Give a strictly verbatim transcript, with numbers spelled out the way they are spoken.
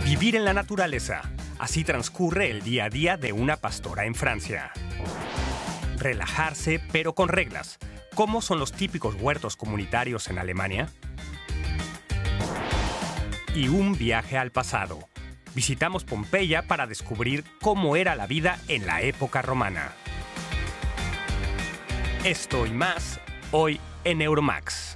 Vivir en la naturaleza. Así transcurre el día a día de una pastora en Francia. Relajarse, pero con reglas. ¿Cómo son los típicos huertos comunitarios en Alemania? Y un viaje al pasado. Visitamos Pompeya para descubrir cómo era la vida en la época romana. Esto y más, hoy en Euromax.